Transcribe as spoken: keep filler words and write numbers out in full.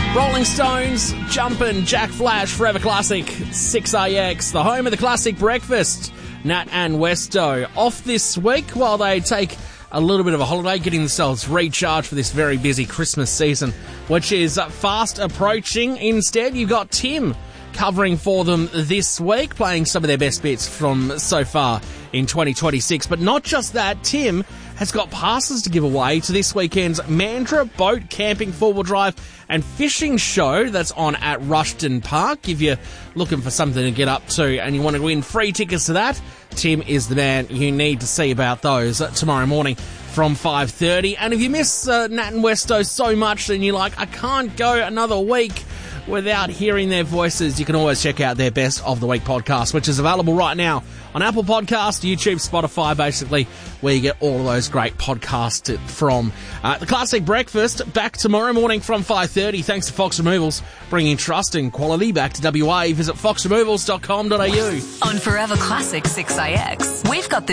Rolling Stones, Jumpin', Jack Flash, Forever Classic, six A X, the home of the classic breakfast. Nat and Westo off this week while they take a little bit of a holiday, getting themselves recharged for this very busy Christmas season, which is fast approaching. Instead, you've got Tim covering for them this week, playing some of their best bits from so far in twenty twenty-six. But not just that, Tim has got passes to give away to this weekend's Mandurah Boat Camping Four-Wheel Drive and Fishing Show that's on at Rushton Park. If you're looking for something to get up to and you want to win free tickets to that, Tim is the man you need to see about those tomorrow morning from five thirty. And if you miss uh, Nat and Westo so much, then you're like, I can't go another week without hearing their voices, you can always check out their Best of the Week podcast, which is available right now on Apple Podcasts, YouTube, Spotify, basically, where you get all of those great podcasts from. Uh, the Classic Breakfast, back tomorrow morning from five thirty. Thanks to Fox Removals, bringing trust and quality back to W A. Visit fox removals dot com dot a u. On Forever Classic six A X, we've got the